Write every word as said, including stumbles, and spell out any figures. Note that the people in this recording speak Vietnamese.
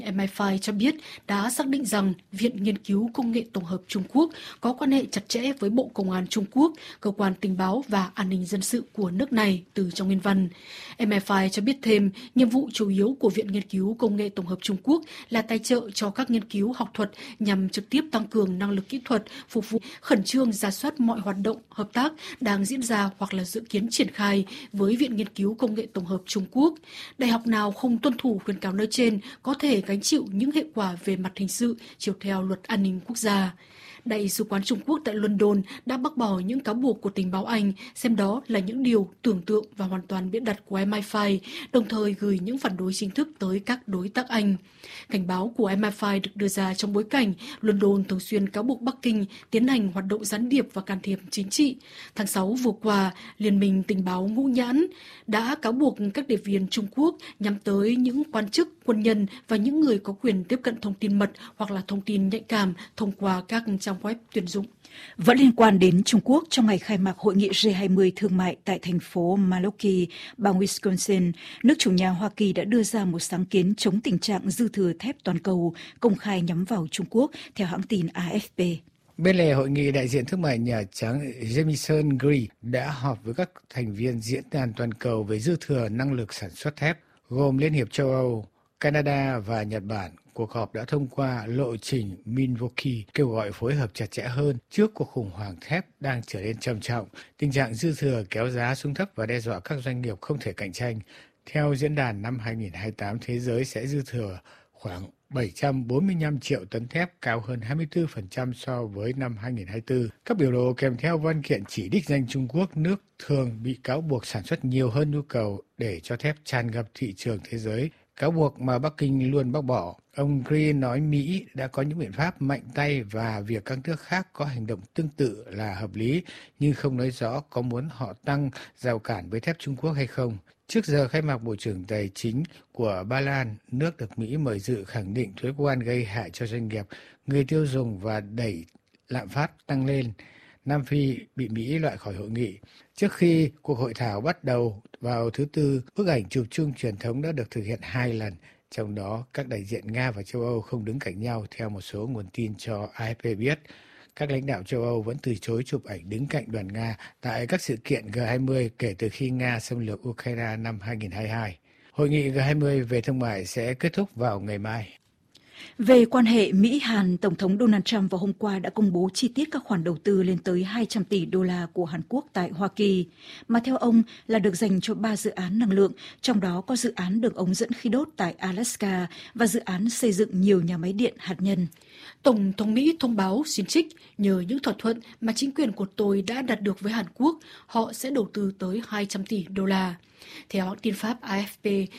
em i năm cho biết đã xác định rằng Viện Nghiên cứu Công nghệ Tổng hợp Trung Quốc có quan hệ chặt chẽ với Bộ Công an Trung Quốc, Cơ quan Tình báo và An ninh Dân sự của nước này từ trong nguyên văn. em i năm cho biết thêm, nhiệm vụ chủ yếu của Viện Nghiên cứu Công nghệ Tổng hợp Trung Quốc là tài trợ cho các nghiên cứu học thuật nhằm trực tiếp tăng cường năng lực kỹ thuật, phục vụ khẩn trương rà soát mọi hoạt động hợp tác đang diễn ra hoặc là dự kiến triển khai với Viện Nghiên cứu Công nghệ Tổng hợp Trung Quốc. Đại học nào không tuân thủ khuyến cáo nói trên có thể gánh chịu những hệ quả về mặt hình sự chiếu theo luật an ninh quốc gia. Đại sứ quán Trung Quốc tại London đã bác bỏ những cáo buộc của tình báo Anh, xem đó là những điều tưởng tượng và hoàn toàn bịa đặt của em i năm, đồng thời gửi những phản đối chính thức tới các đối tác Anh. Cảnh báo của em i năm được đưa ra trong bối cảnh London thường xuyên cáo buộc Bắc Kinh tiến hành hoạt động gián điệp và can thiệp chính trị. Tháng sáu vừa qua, Liên minh Tình báo Ngũ Nhãn đã cáo buộc các điệp viên Trung Quốc nhắm tới những quan chức, quân nhân và những người có quyền tiếp cận thông tin mật hoặc là thông tin nhạy cảm thông qua các trang web tuyển dụng. Vẫn liên quan đến Trung Quốc, trong ngày khai mạc hội nghị G hai mươi thương mại tại thành phố Milwaukee, bang Wisconsin, nước chủ nhà Hoa Kỳ đã đưa ra một sáng kiến chống tình trạng dư thừa thép toàn cầu công khai nhắm vào Trung Quốc, theo hãng tin A F P. Bên lề hội nghị, đại diện thương mại Nhà Trắng Jamieson Greer đã họp với các thành viên diễn đàn toàn cầu về dư thừa năng lực sản xuất thép, gồm Liên hiệp châu Âu, Canada và Nhật Bản. Cuộc họp đã thông qua lộ trình Milwaukee kêu gọi phối hợp chặt chẽ hơn trước cuộc khủng hoảng thép đang trở nên trầm trọng, tình trạng dư thừa kéo giá xuống thấp và đe dọa các doanh nghiệp không thể cạnh tranh. Theo diễn đàn, năm hai không hai tám, thế giới sẽ dư thừa khoảng bảy trăm bốn mươi lăm triệu tấn thép, cao hơn hai mươi tư phần trăm so với năm hai không hai tư. Các biểu đồ kèm theo văn kiện chỉ đích danh Trung Quốc, nước thường bị cáo buộc sản xuất nhiều hơn nhu cầu để cho thép tràn ngập thị trường thế giới, cáo buộc mà Bắc Kinh luôn bác bỏ. Ông Greer nói Mỹ đã có những biện pháp mạnh tay và việc các nước khác có hành động tương tự là hợp lý, nhưng không nói rõ có muốn họ tăng rào cản với thép Trung Quốc hay không. Trước giờ khai mạc, Bộ trưởng Tài chính của Ba Lan, nước được Mỹ mời dự, khẳng định thuế quan gây hại cho doanh nghiệp, người tiêu dùng và đẩy lạm phát tăng lên. Nam Phi bị Mỹ loại khỏi hội nghị. Trước khi cuộc hội thảo bắt đầu vào thứ Tư, bức ảnh chụp chung truyền thống đã được thực hiện hai lần, trong đó các đại diện Nga và châu Âu không đứng cạnh nhau, theo một số nguồn tin cho A F P biết. Các lãnh đạo châu Âu vẫn từ chối chụp ảnh đứng cạnh đoàn Nga tại các sự kiện G hai mươi kể từ khi Nga xâm lược Ukraine năm hai không hai hai. Hội nghị G hai mươi về thương mại sẽ kết thúc vào ngày mai. Về quan hệ Mỹ-Hàn, Tổng thống Donald Trump vào hôm qua đã công bố chi tiết các khoản đầu tư lên tới hai trăm tỷ đô la của Hàn Quốc tại Hoa Kỳ, mà theo ông là được dành cho ba dự án năng lượng, trong đó có dự án đường ống dẫn khí đốt tại Alaska và dự án xây dựng nhiều nhà máy điện hạt nhân. Tổng thống Mỹ thông báo xin trích, nhờ những thỏa thuận mà chính quyền của tôi đã đạt được với Hàn Quốc, họ sẽ đầu tư tới hai trăm tỷ đô la. Theo hãng tin Pháp A F P,